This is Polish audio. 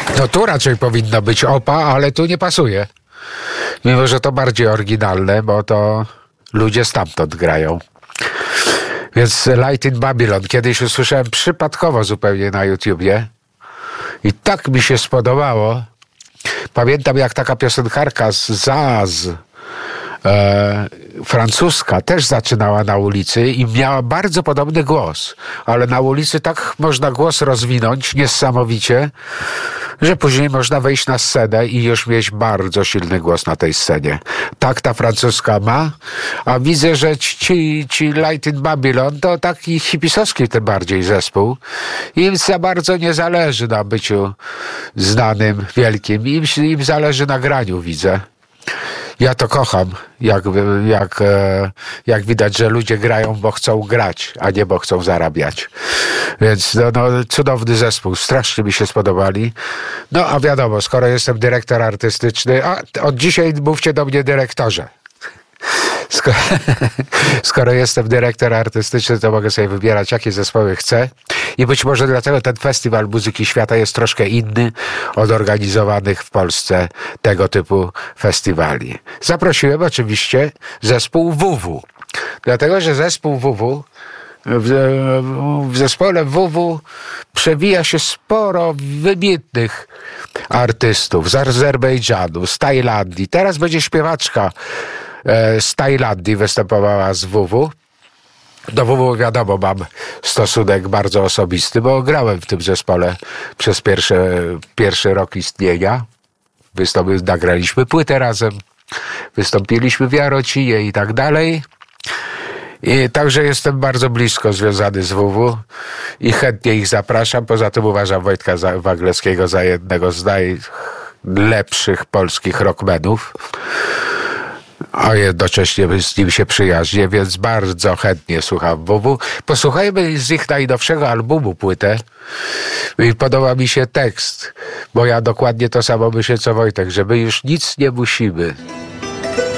No tu raczej powinno być opa, ale tu nie pasuje. Mimo że to bardziej oryginalne, bo to ludzie stamtąd grają. Więc Light in Babylon kiedyś usłyszałem przypadkowo zupełnie na YouTubie i tak mi się spodobało. Pamiętam, jak taka piosenkarka z Zaz, francuska, też zaczynała na ulicy i miała bardzo podobny głos, ale na ulicy tak można głos rozwinąć niesamowicie, że później można wejść na scenę i już mieć bardzo silny głos na tej scenie. Tak ta francuska ma, a widzę, że ci Light in Babylon to taki hipisowski tym bardziej zespół. Im za bardzo nie zależy na byciu znanym, wielkim. Im zależy na graniu, widzę. Ja to kocham, jak widać, że ludzie grają, bo chcą grać, a nie bo chcą zarabiać. Więc cudowny zespół, strasznie mi się spodobali. No a wiadomo, skoro jestem dyrektor artystyczny, a od dzisiaj mówcie do mnie dyrektorze. Skoro jestem dyrektor artystyczny, to mogę sobie wybierać, jakie zespoły chcę. I być może dlatego ten Festiwal Muzyki Świata jest troszkę inny od organizowanych w Polsce tego typu festiwali. Zaprosiłem oczywiście zespół WW. Dlatego, że zespół WW, w zespole WW przewija się sporo wybitnych artystów z Azerbejdżanu, z Tajlandii. Teraz będzie śpiewaczka z Tajlandii występowała z WW. Do WW wiadomo, mam stosunek bardzo osobisty, bo grałem w tym zespole przez pierwszy rok istnienia. Nagraliśmy płytę razem, wystąpiliśmy w Jarocinie i tak dalej. I także jestem bardzo blisko związany z WW i chętnie ich zapraszam. Poza tym uważam Wojtka Waglewskiego za jednego z najlepszych polskich rockmenów, a jednocześnie z nim się przyjaźnię, więc bardzo chętnie słucham WW. Posłuchajmy z ich najnowszego albumu płytę i podoba mi się tekst, bo ja dokładnie to samo myślę co Wojtek, że my już nic nie musimy.